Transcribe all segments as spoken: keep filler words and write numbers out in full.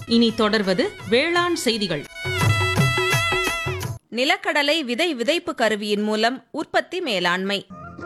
இனி தொடர்வது வேளாண் செய்திகள். நிலக்கடலை விதை விதைப்பு கருவியின் மூலம் உற்பத்தி மேலாண்மை.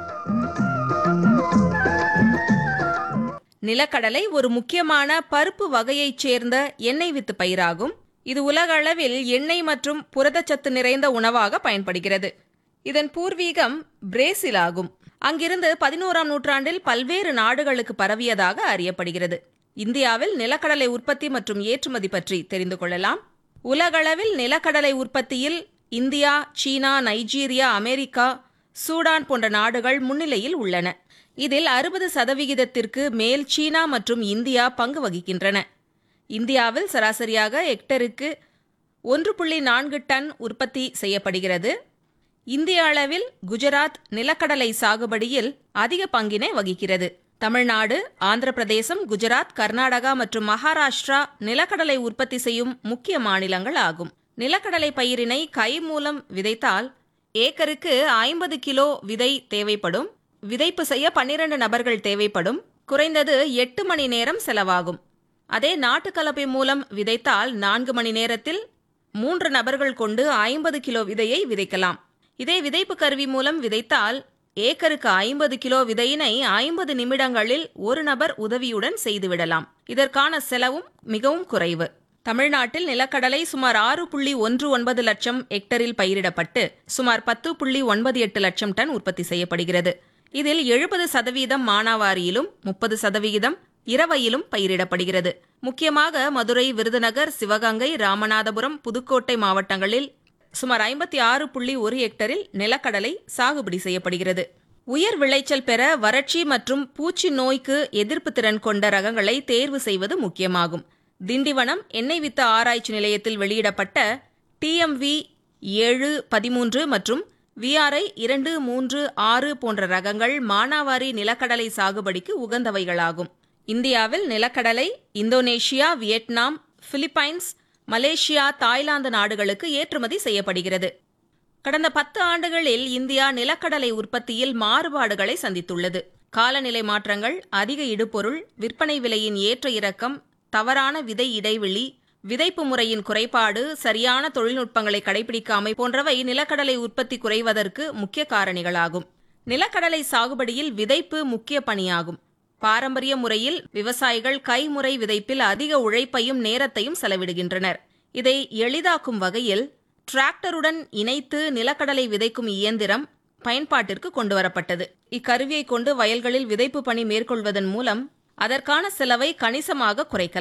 நிலக்கடலை ஒரு முக்கியமான பருப்பு வகையைச் சேர்ந்த எண்ணெய் வித்து பயிராகும். இது உலக அளவில் எண்ணெய் மற்றும் புரதச்சத்து நிறைந்த உணவாக பயன்படுகிறது. இதன் பூர்வீகம் பிரேசில் ஆகும். அங்கிருந்து பதினோராம் நூற்றாண்டில் பல்வேறு நாடுகளுக்கு பரவியதாக அறியப்படுகிறது. இந்தியாவில் நிலக்கடலை உற்பத்தி மற்றும் ஏற்றுமதி பற்றி தெரிந்து கொள்ளலாம். உலகளவில் நிலக்கடலை உற்பத்தியில் இந்தியா, சீனா, நைஜீரியா, அமெரிக்கா, சூடான் போன்ற நாடுகள் முன்னிலையில் உள்ளன. இதில் அறுபது சதவிகிதத்திற்கு மேல் சீனா மற்றும் இந்தியா பங்கு வகிக்கின்றன. இந்தியாவில் சராசரியாக ஹெக்டருக்கு ஒன்று புள்ளி நான்கு டன் உற்பத்தி செய்யப்படுகிறது. இந்திய அளவில் குஜராத் நிலக்கடலை சாகுபடியில் அதிக பங்கினை வகிக்கிறது. தமிழ்நாடு, ஆந்திர பிரதேசம், குஜராத், கர்நாடகா மற்றும் மகாராஷ்டிரா நிலக்கடலை உற்பத்தி செய்யும் முக்கிய மாநிலங்கள் ஆகும். நிலக்கடலை பயிரினை கை மூலம் விதைத்தால் ஏக்கருக்கு ஐம்பது கிலோ விதை தேவைப்படும். விதைப்பு செய்ய பன்னிரண்டு நபர்கள் தேவைப்படும். குறைந்தது எட்டு மணி நேரம் செலவாகும். அதே நாட்டு கலப்பை மூலம் விதைத்தால் நான்கு மணி நேரத்தில் மூன்று நபர்கள் கொண்டு ஐம்பது கிலோ விதையை விதைக்கலாம். இதே விதைப்பு கருவி மூலம் விதைத்தால் ஏக்கருக்கு ஐம்பது கிலோ விதையினை ஐம்பது நிமிடங்களில் ஒரு நபர் உதவியுடன் செய்துவிடலாம். இதற்கான செலவும் மிகவும் குறைவு. தமிழ்நாட்டில் நிலக்கடலை சுமார் ஆறு புள்ளி ஒன்று ஒன்பது லட்சம் ஹெக்டரில் பயிரிடப்பட்டு சுமார் பத்து புள்ளி ஒன்பது எட்டு லட்சம் டன் உற்பத்தி செய்யப்படுகிறது. இதில் எழுபது சதவீதம் மானாவாரியிலும் முப்பது சதவிகிதம் இரவையிலும் பயிரிடப்படுகிறது. முக்கியமாக மதுரை, விருதுநகர், சிவகங்கை, ராமநாதபுரம், புதுக்கோட்டை மாவட்டங்களில் சுமார் ஐம்பத்தி ஆறு புள்ளி ஒரு ஹெக்டரில் நிலக்கடலை சாகுபடி செய்யப்படுகிறது. உயர் விளைச்சல் பெற வறட்சி மற்றும் பூச்சி நோய்க்கு எதிர்ப்பு திறன் கொண்ட ரகங்களை தேர்வு செய்வது முக்கியமாகும். திண்டிவனம் எண்ணெய் வித்து ஆராய்ச்சி நிலையத்தில் வெளியிடப்பட்ட டிஎம்வி ஏழு பதிமூன்று மற்றும் விஆர்ஐ இரண்டு மூன்று ஆறு போன்ற ரகங்கள் மானாவாரி நிலக்கடலை சாகுபடிக்கு உகந்தவைகளாகும். இந்தியாவில் நிலக்கடலை Indonesia, Vietnam, Philippines, Malaysia, Thailand நாடுகளுக்கு ஏற்றுமதி செய்யப்படுகிறது. கடந்த பத்து ஆண்டுகளில் இந்தியா நிலக்கடலை உற்பத்தியில் மாறுபாடுகளை சந்தித்துள்ளது. காலநிலை மாற்றங்கள், அதிக இடுபொருள், விற்பனை விலையின் ஏற்ற இறக்கம், தவறான விதை இடைவெளி, விதைப்பு முறையின் குறைபாடு, சரியான தொழில்நுட்பங்களை கடைபிடிக்காமை போன்றவை நிலக்கடலை உற்பத்தி குறைவதற்கு முக்கிய காரணிகளாகும். நிலக்கடலை சாகுபடியில் விதைப்பு முக்கிய பணியாகும். பாரம்பரிய முறையில் விவசாயிகள் கைமுறை விதைப்பில் அதிக உழைப்பையும் நேரத்தையும் செலவிடுகின்றனர். இதை எளிதாக்கும் வகையில் டிராக்டருடன் இணைத்து நிலக்கடலை விதைக்கும் இயந்திரம் பயன்பாட்டிற்கு கொண்டுவரப்பட்டது. இக்கருவியை கொண்டு வயல்களில் விதைப்பு பணி மேற்கொள்வதன் மூலம் அதற்கான செலவை கணிசமாக குறைக்கலாம்.